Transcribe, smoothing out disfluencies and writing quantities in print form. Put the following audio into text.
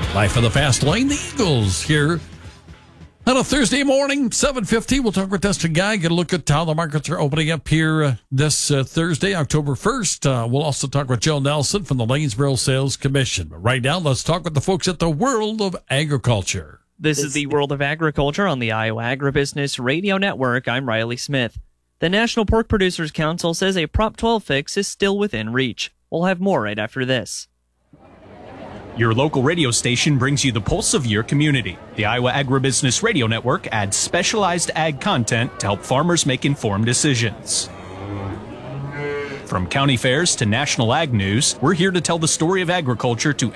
Life in the Fast Lane, the Eagles here on a Thursday morning, 7:50. We'll talk with Dustin Guy, get a look at how the markets are opening up here this Thursday, October 1st. We'll also talk with Joe Nelson from the Lanesboro Sales Commission. But right now, let's talk with the folks at the World of Agriculture. This is the World of Agriculture on the Iowa Agribusiness Radio Network. I'm Riley Smith. The National Pork Producers Council says a Prop 12 fix is still within reach. We'll have more right after this. Your local radio station brings you the pulse of your community. The Iowa Agribusiness Radio Network adds specialized ag content to help farmers make informed decisions. From county fairs to national ag news, we're here to tell the story of agriculture to